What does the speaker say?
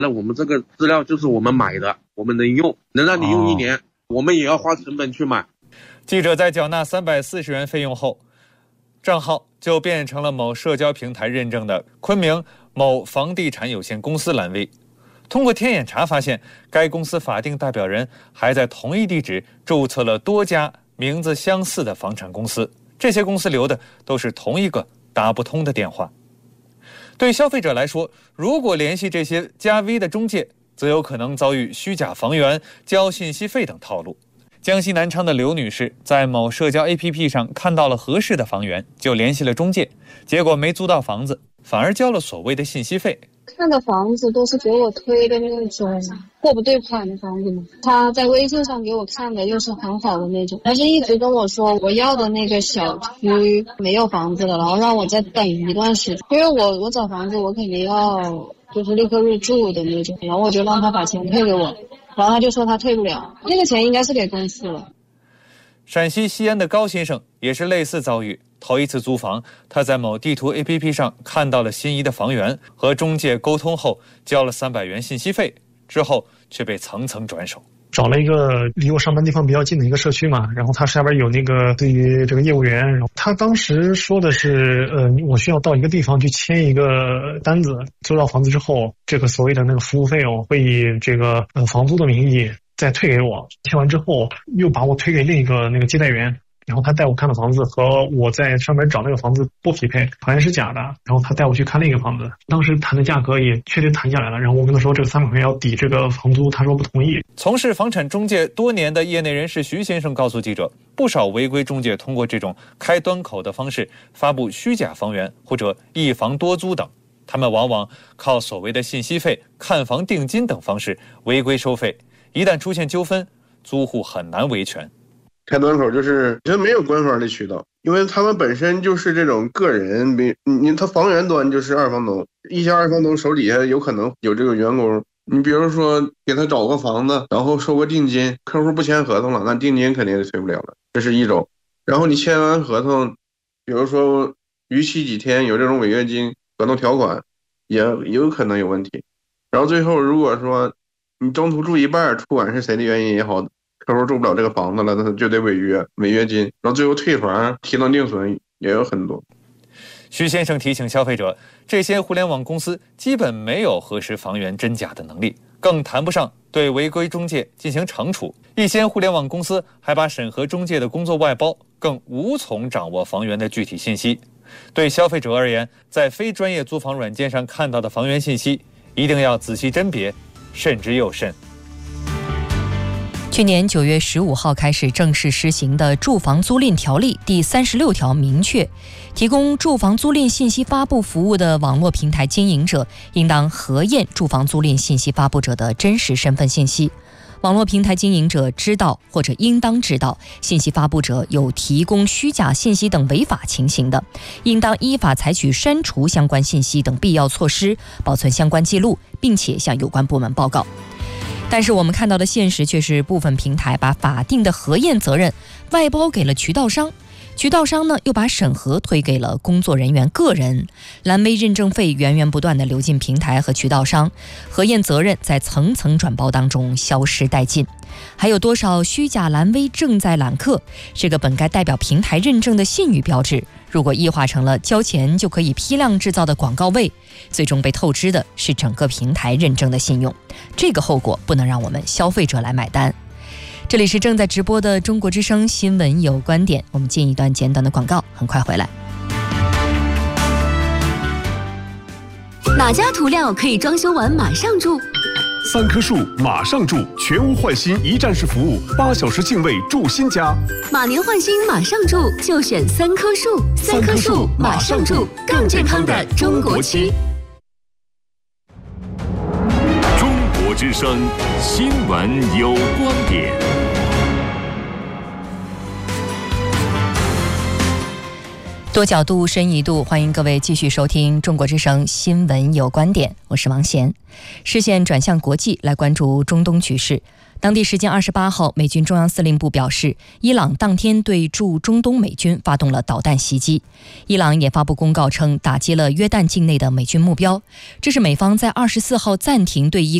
那我们这个资料就是我们买的，我们能用，能让你用1年，我们也要花成本去买。 记者在缴纳340元费用后，账号就变成了某社交平台认证的昆明某房地产有限公司蓝 V。通过天眼查发现，该公司法定代表人还在同一地址注册了多家名字相似的房产公司，这些公司留的都是同一个打不通的电话。对消费者来说，如果联系这些加 V 的中介，则有可能遭遇虚假房源、交信息费等套路。江西南昌的刘女士在某社交 APP 上看到了合适的房源，就联系了中介，结果没租到房子，反而交了所谓的信息费。 看的房子都是给我推的那种货不对款的房子嘛，他在微信上给我看的又是很好的那种，但是一直跟我说我要的那个小区没有房子了，然后让我再等一段时间，因为我找房子我肯定要就是立刻入住的那种，然后我就让他把钱退给我，然后他就说他退不了，那个钱应该是给公司了。 陕西西安的高先生也是类似遭遇，头一次租房，他在某地图 APP 上看到了心仪的房源，和中介沟通后交了300元信息费，之后却被层层转手。 找了一个离我上班地方比较近的一个社区嘛，然后他下边有那个对于这个业务员，然后他当时说的是我需要到一个地方去签一个单子，租到房子之后，这个所谓的那个服务费用会以这个房租的名义再退给我，签完之后又把我推给另一个那个接待员，然后他带我看的房子和我在上面找那个房子不匹配，好像是假的，然后他带我去看另一个房子，当时谈的价格也确实谈下来了，然后我跟他说这个300元要抵这个房租，他说不同意。 从事房产中介多年的业内人士徐先生告诉记者，不少违规中介通过这种开端口的方式发布虚假房源或者一房多租等，他们往往靠所谓的信息费、看房定金等方式违规收费，一旦出现纠纷，租户很难维权。 开端口就是没有官方的渠道，因为他们本身就是这种个人，他房源端就是二房东，一些二房东手底下有可能有这个员工，你比如说给他找个房子，然后收个定金，客户不签合同了，那定金肯定是退不了了，这是一种。然后你签完合同，比如说逾期几天有这种违约金合同条款，也有可能有问题。然后最后如果说你中途住一半，不管是谁的原因也好，客户住不了这个房子了，那他就得违约金，然后最后退房提能定损也有很多。 徐先生提醒消费者，这些互联网公司基本没有核实房源真假的能力，更谈不上对违规中介进行惩处。一些互联网公司还把审核中介的工作外包，更无从掌握房源的具体信息。对消费者而言，在非专业租房软件上看到的房源信息，一定要仔细甄别，慎之又慎。 去年9月15号开始正式施行的《住房租赁条例》第36条明确，提供住房租赁信息发布服务的网络平台经营者应当核验住房租赁信息发布者的真实身份信息。网络平台经营者知道或者应当知道信息发布者有提供虚假信息等违法情形的，应当依法采取删除相关信息等必要措施，保存相关记录，并且向有关部门报告。但是我们看到的现实却是，部分平台把法定的核验责任外包给了渠道商，渠道商呢又把审核推给了工作人员个人，蓝 V 认证费源源不断地流进平台和渠道商，核验责任在层层转包当中消失殆尽。还有多少虚假蓝 V 正在揽客？这个本该代表平台认证的信誉标志，如果异化成了交钱就可以批量制造的广告位，最终被透支的是整个平台认证的信用。这个后果不能让我们消费者来买单。这里是正在直播的中国之声新闻有观点，我们进一段简短的广告，很快回来。 哪家涂料可以装修完马上住 ？3棵树马上住，全屋换新一站式服务，8小时净位住新家。 马年换新马上住，就选3棵树。3棵树马上住，更健康的中国区。 中国之声新闻有观点。 多角度深一度，欢迎各位继续收听中国之声新闻有观点，我是王贤。视线转向国际，来关注中东局势。 当地时间28号，美军中央司令部表示，伊朗当天对驻中东美军发动了导弹袭击。伊朗也发布公告称，打击了约旦境内的美军目标。这是美方在24号暂停对伊